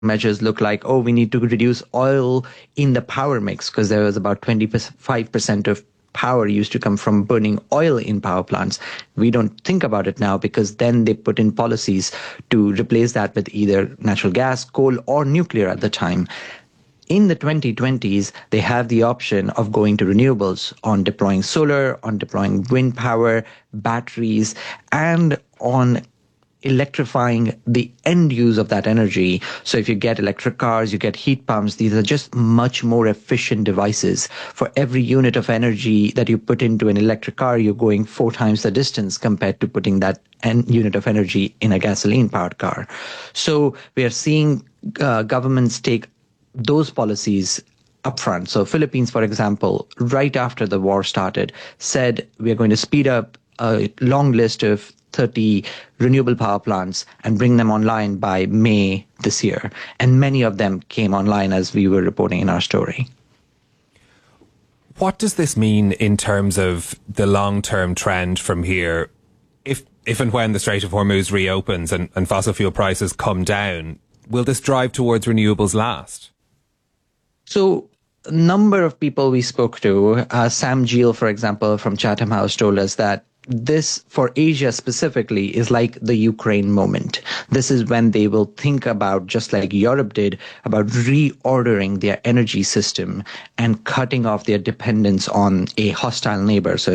measures look like, oh, we need to reduce oil in the power mix because there was about 25% of power used to come from burning oil in power plants. We don't think about it now because then they put in policies to replace that with either natural gas, coal, or nuclear at the time. In the 2020s, they have the option of going to renewables, on deploying solar, on deploying wind power, batteries, and on electrifying the end use of that energy. So if you get electric cars, you get heat pumps, these are just much more efficient devices. For every unit of energy that you put into an electric car, you're going 4 times the distance compared to putting that unit of energy in a gasoline powered car. So we are seeing governments take those policies upfront. So Philippines, for example, right after the war started, said we are going to speed up a long list of 30 renewable power plants and bring them online by May this year. And many of them came online, as we were reporting in our story. What does this mean in terms of the long-term trend from here? If and when the Strait of Hormuz reopens and fossil fuel prices come down, will this drive towards renewables last? So a number of people we spoke to, Sam Geel, for example, from Chatham House, told us that this, for Asia specifically, is like the Ukraine moment. This is when they will think about, just like Europe did, about reordering their energy system and cutting off their dependence on a hostile neighbor. So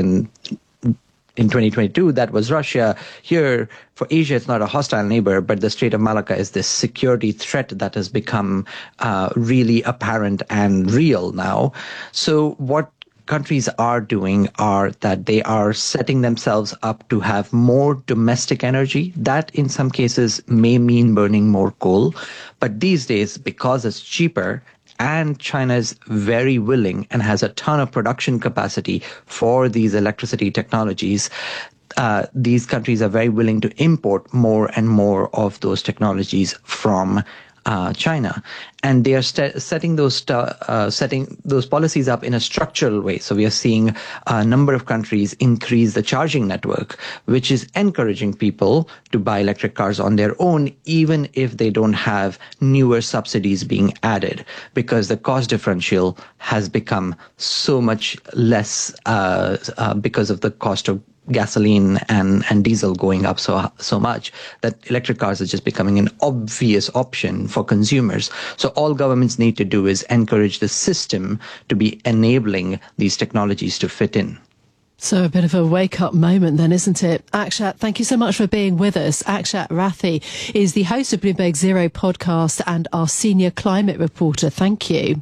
in 2022, that was Russia. Here, for Asia, it's not a hostile neighbor, but the Strait of Malacca is this security threat that has become really apparent and real now. So what countries are doing are that they are setting themselves up to have more domestic energy. That in some cases may mean burning more coal. But these days, because it's cheaper and China is very willing and has a ton of production capacity for these electricity technologies, these countries are very willing to import more and more of those technologies from China, and they are setting those policies up in a structural way. So we are seeing a number of countries increase the charging network, which is encouraging people to buy electric cars on their own, even if they don't have newer subsidies being added, because the cost differential has become so much less because of the cost of gasoline and diesel going up so much that electric cars are just becoming an obvious option for consumers. So all governments need to do is encourage the system to be enabling these technologies to fit in. So a bit of a wake-up moment then, isn't it? Akshat, thank you so much for being with us. Akshat Rathi is the host of Bloomberg Zero podcast and our senior climate reporter. Thank you.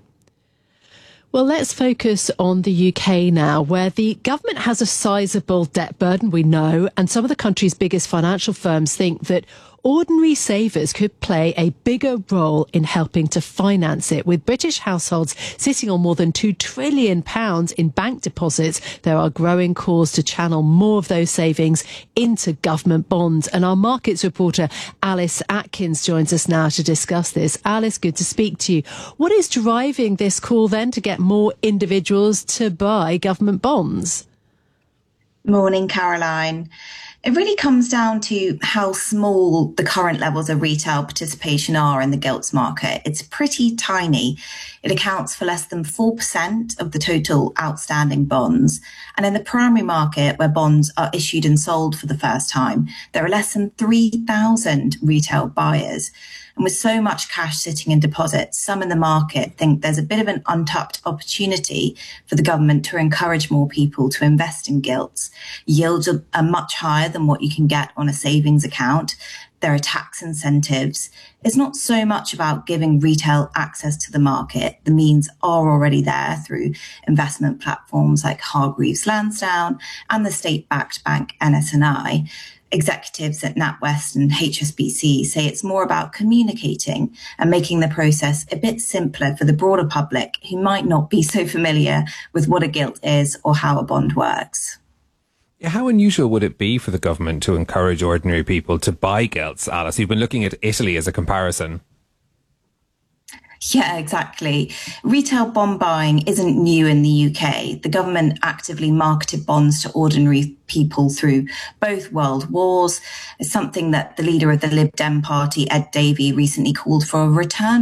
Well, let's focus on the UK now, where the government has a sizable debt burden, we know, and some of the country's biggest financial firms think that ordinary savers could play a bigger role in helping to finance it. With British households sitting on more than £2 trillion in bank deposits, there are growing calls to channel more of those savings into government bonds. And our markets reporter, Alice Atkins, joins us now to discuss this. Alice, good to speak to you. What is driving this call then to get more individuals to buy government bonds? Morning, Caroline. It really comes down to how small the current levels of retail participation are in the gilts market. It's pretty tiny. It accounts for less than 4% of the total outstanding bonds. And in the primary market, where bonds are issued and sold for the first time, there are less than 3,000 retail buyers. And with so much cash sitting in deposits, some in the market think there's a bit of an untapped opportunity for the government to encourage more people to invest in gilts. Yields are much higher than what you can get on a savings account. There are tax incentives. It's not so much about giving retail access to the market. The means are already there through investment platforms like Hargreaves Lansdown and the state-backed bank NS&I. Executives at NatWest and HSBC say it's more about communicating and making the process a bit simpler for the broader public who might not be so familiar with what a gilt is or how a bond works. How unusual would it be for the government to encourage ordinary people to buy gilts, Alice? You've been looking at Italy as a comparison. Yeah, exactly. Retail bond buying isn't new in the UK. The government actively marketed bonds to ordinary people through both world wars. It's something that the leader of the Lib Dem party, Ed Davey, recently called for a return